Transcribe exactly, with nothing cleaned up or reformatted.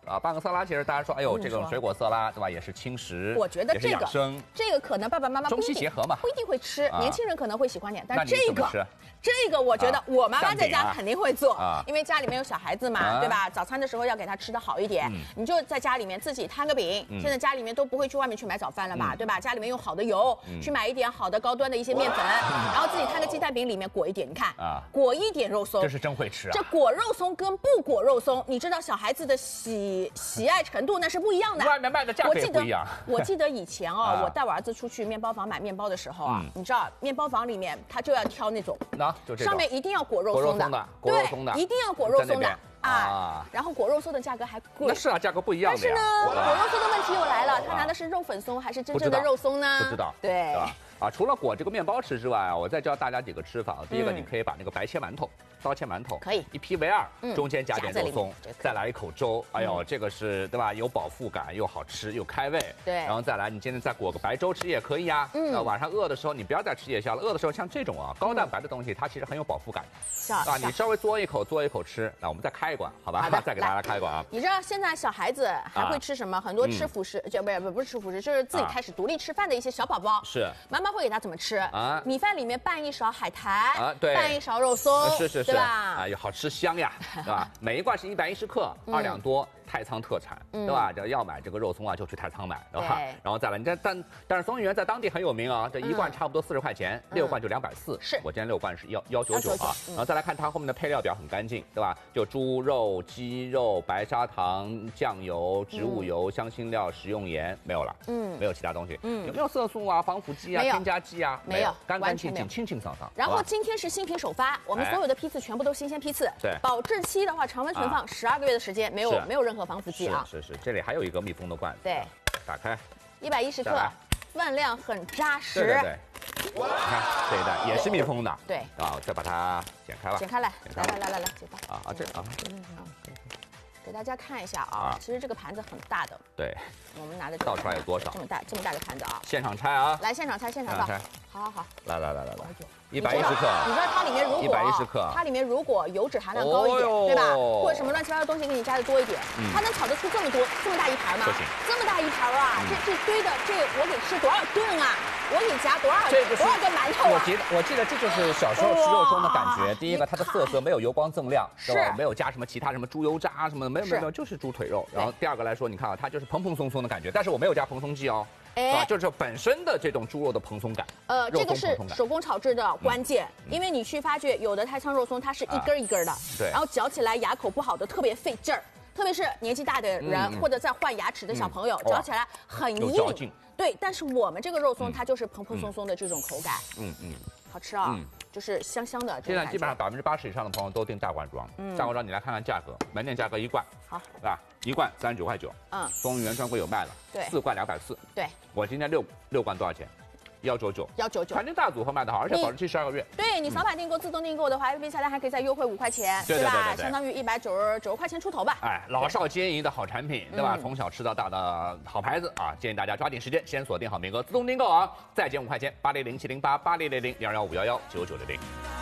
啊，半个色拉其实大家说，哎呦，这种水果色拉对吧，也是轻食， 我觉得这个这个可能爸爸妈妈中西结合嘛， 不一定会吃，年轻人可能会喜欢点，但这个吃这个我觉得我妈妈在家肯定会做， 啊、 因为家里面有小孩子嘛，啊、对吧？早餐的时候要给他吃的好一点，嗯、你就在家里面自己摊个饼。嗯、现在家里面都不会去外面去买早饭了嘛，嗯、对吧？家里面用好的油，嗯、去买一点好的高端的一些面粉，嗯、然后自己摊个鸡蛋饼，里面裹一点，你看啊，裹一点肉松， 这是真会吃啊！ 这裹肉松跟不裹肉松，你知道小孩子的喜喜爱程度那是不一样的。 外面卖的价格也不一样。 我记得以前哦，啊、我带我儿子出去面包房买面包的时候啊，嗯、你知道面包房里面他就要挑那种， 那就这种上面一定要裹肉松的， 裹肉松的， 对，一定要裹肉松的啊。然后裹肉松的价格还贵， 那是啊，价格不一样的。 但是呢，裹肉松的问题又来了，他拿的是肉粉松还是真正的肉松呢？ 不知道， 对， 对吧？啊，除了裹这个面包吃之外啊，我再教大家几个吃法。第一个，你可以把那个白切馒头。刀切馒头可以一劈为二，中间加点肉松，再来一口粥。哎呦，这个是对吧？有饱腹感，又好吃，又开胃。 对， 然后再来，你今天再裹个白粥吃也可以呀。嗯，晚上饿的时候，你不要再吃夜宵了。饿的时候，像这种啊高蛋白的东西，它其实很有饱腹感。 是啊， 你稍微嘬一口，嘬一口吃。那我们再开一罐，好吧？ 好的， 再给大家开一罐啊。 你知道现在小孩子还会吃什么？很多吃辅食，就不是不是吃辅食，就是自己开始独立吃饭的一些小宝宝。 是， 妈妈会给他怎么吃啊？米饭里面拌一勺海苔啊，对， 拌一勺肉松， 是是是， 对吧？ 啊，又好。吃香呀，对吧？每一罐是一百一十克，二两多，太仓特产，对吧？这要买这个肉松啊，就去太仓买，对吧？然后再来，你这但但是松芋圆在当地很有名啊，这一罐差不多四十块钱，六罐就两百四。 是我今天六罐是幺幺九九啊。然后再来看它后面的配料表很干净，对吧？就猪肉、鸡肉、白砂糖、酱油、植物油、香辛料、食用盐，没有了，嗯，没有其他东西，嗯，有没有色素啊、防腐剂啊、添加剂啊？ 没有， 干干净净、清清爽爽。 然后今天是新品首发，我们所有的批次全部都新鲜批次。 对， 保质期的话，常温存放十二个月的时间，没有没有任何防腐剂啊。 是是是，这里还有一个密封的罐子。 对， 打开， 一百一十克，分量很扎实。 对对对，你看这一袋也是密封的。 对， 啊，再把它剪开吧。 剪开来，来来来来来，解开。 啊啊这啊， 给大家看一下啊，其实这个盘子很大的。 对， 我们拿的倒出来有多少？ 这么大这么大个盘子啊！ 现场拆啊！ 来，现场拆，现场倒。好好好， 来来来来来，一百一十克。 你知道它里面如果一百一十克， 它里面如果油脂含量高一点，对吧？或者什么乱七八糟东西给你加的多一点，它能炒得出这么多这么大一盘吗？ 不行， 这么大一盘啊！这这堆的这我给吃多少顿啊？我给夹多少多少个馒头啊？ 我记得我记得这就是小时候吃肉松的感觉。第一个，它的色泽没有油光锃亮， 是没有加什么其他什么猪油渣什么的，没有没有没有，就是猪腿肉。然后第二个来说，你看啊，它就是蓬蓬松松的感觉，但是我没有加蓬松剂哦。哎，就是本身的这种猪肉的蓬松感。 呃，这个是手工炒制的关键，因为你去发觉有的太仓肉松它是一根一根的， 对， 然后嚼起来牙口不好的特别费劲儿，特别是年纪大的人或者在换牙齿的小朋友，嚼起来很硬。对，但是我们这个肉松它就是蓬蓬松松的这种口感，嗯嗯，好吃啊，就是香香的。 现在基本上百分之八十以上的朋友都订大罐装，大罐装你来看看价格，门店价格一罐， 好， 对吧？一罐三十九块九，嗯，松芋圆专柜有卖的， 对， 四罐两百四， 对， 我今天六六罐多少钱？幺九九， 幺九九， 团结大组合卖的好，而且保质期十二个月。 对你扫码订购、自动订购的话 ，A P P 下单还可以再优惠五块钱，对吧？相当于一百九十九块钱出头吧。 哎，老少皆宜的好产品，对吧？从小吃到大的好牌子啊！建议大家抓紧时间，先锁定好名额，自动订购啊！再减五块钱，八零零七零八八零零零零二幺五幺幺九九零零。